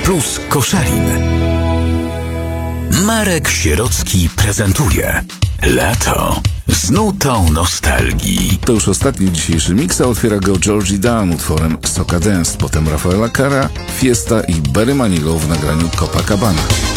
plus Koszalin. Marek Sierocki prezentuje Lato z nutą nostalgii. To już ostatni dzisiejszy miks, a otwiera go Georgie Dunn utworem Soca Dance, potem Rafaela Carra, Fiesta i Barry Manilow w nagraniu Copacabana.